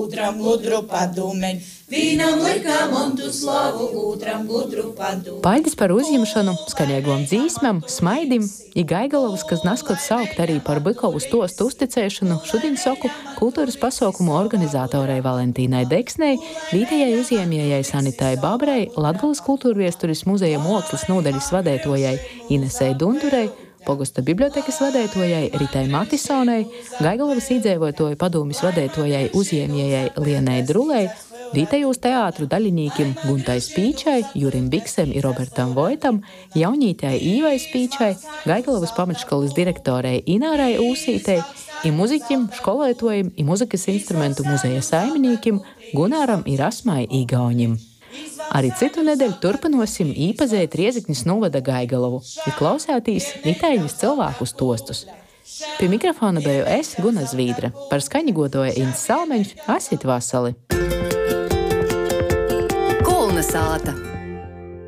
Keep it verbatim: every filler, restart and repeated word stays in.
otram gudru padomeņu. Vienam likām un tu slavu, otram gudru padomeņu. Paļdis par uzņemšanu, skaņīgom dzīsmam, smaidim, i Gaigalovas, kas naskot saukt arī par Bykovu stostu uzticēšanu, šodien soku kultūras pasaukumu organizātorai Valentīnai Deksnei, vietējai uzņēmējai Sanitai Babrei, Latgales kultūrviesturis muzeja mākslas nodaļas vadētojai Inesei Dundurei, Pogosta bibliotekas vadētojai Ritai Matisonai, Gaigalovas iedzīvotāju padomes vadētojai uzņēmējai Lienai Drulei, vietējos teātru daļinīkim Guntai Spīčai, Jurim Biksem i Robertam Voitam, jaunītei Īvai Spīčai, Gaigalovas pamatškolas direktorei Inārai Ūsītei, i muziķim, školētojim i muzikas instrumentu muzeja saiminīkim Gunāram i Rasmai Igauņim. Arī citu nedēļu turpinosim īpazēt Rieziknis novada Gaigalovu i klausētīs itaiņas cilvēku stostus. Pie mikrofona biju es, Guna Zvīdra, par skaņu godoja Ints Salmeņš, Asit Vasali. Kulna sāta.